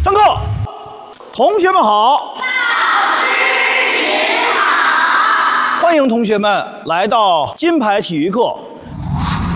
上课，同学们好。老师您好。 欢迎同学们来到金牌体育课